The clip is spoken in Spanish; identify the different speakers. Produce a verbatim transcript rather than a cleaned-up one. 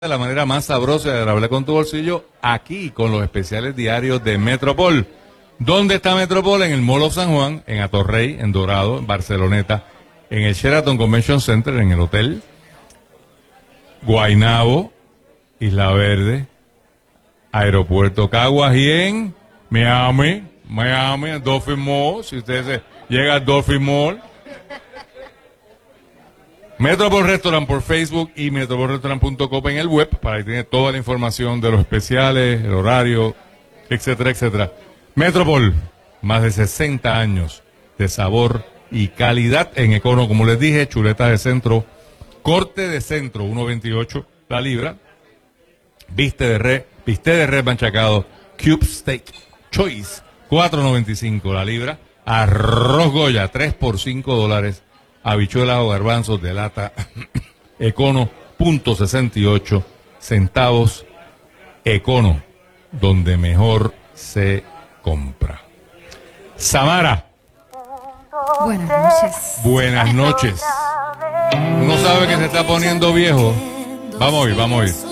Speaker 1: de la manera más sabrosa y agradable con tu bolsillo, aquí con los especiales diarios de Metropol. ¿Dónde está Metropol? En el Mall of San Juan, en Atorrey, en Dorado, en Barceloneta, en el Sheraton Convention Center, en el hotel, Guaynabo, Isla Verde, Aeropuerto Caguas y en Miami, Miami, Dolphin Mall, si usted se llega al Dolphin Mall. Metropol Restaurant por Facebook y metropol restaurant punto com en el web, para que tiene toda la información de los especiales, el horario, etcétera, etcétera. Metropol, más de sesenta años de sabor y calidad en econo, como les dije, chuleta de centro, corte de centro, uno veintiocho la libra, biste de res, bistec de res manchacado, cube steak choice, cuatro noventa y cinco la libra, arroz Goya, tres por cinco dólares, habichuelas o garbanzos de lata, econo, punto sesenta y ocho centavos, econo, donde mejor se compra. Samara.
Speaker 2: Buenas noches.
Speaker 1: Buenas noches. Uno sabe que se está poniendo viejo. Vamos a ir, vamos a ir.